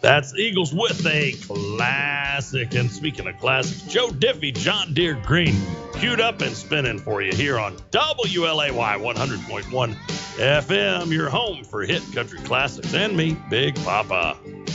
That's Eagles with a classic. And speaking of classics, Joe Diffie, John Deere Green, queued up and spinning for you here on WLAY 100.1 FM, your home for hit country classics, and me, Big Papa.